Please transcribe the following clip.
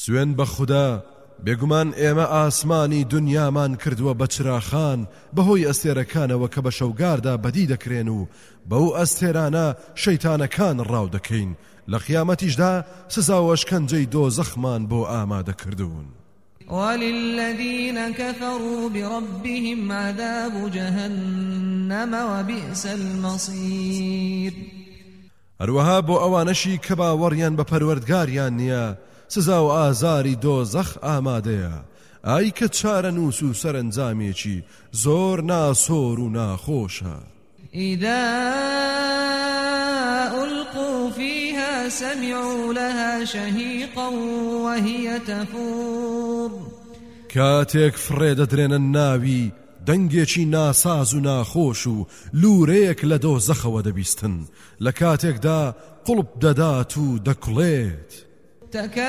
سوێن بە خوددا بێگومان ئێمە ئاسمانی دنیامان کردووە بە چراخان بەهۆی ئەستێرەکانەوە کە بە شەوگاردا بەدی دەکرێن و بەو ئەستێرانە شەیتانەکان ڕاو دەکەین لە قیامەتیشدا سزا و ئەشکەنجەی دۆزەخمان بۆ ئامادەکردوون. وللذين كفروا بربهم عذاب جهنم وبئس المصير. هەروەها بۆ ئەوانەشی کە باوەڕیان بە پەروەردگاریان نییە سزا و ئازاری دۆزەخ ئامادەیە. ئای کە چارەنووس و سەرنجامێکی زۆر ناسۆر و ناخۆشە. إذا ألقوا فيها سمعوا لها شهيقا وهي تفور. کاتێک فڕێ دەدرێنە ناوی دەنگێکی ناساز و ناخۆش و لوورەیەک لە دۆزەخەوە دەبیستن لە کاتێکدا قوڵب دەدات و دەکوڵێت.